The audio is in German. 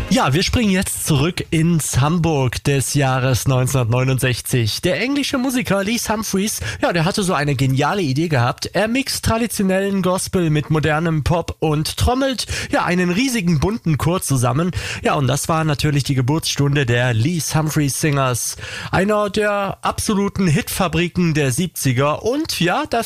Ja, wir springen jetzt zurück ins Hamburg des Jahres 1969. Der englische Musiker Lee Humphries, ja, der hatte so eine geniale Idee gehabt. Er mixt traditionellen Gospel mit modernem Pop und trommelt, ja, einen riesigen bunten Chor zusammen. Ja, und das war natürlich die Geburtsstunde der Lee Humphries Singers. Einer der absoluten Hitfabriken der 70er und ja, das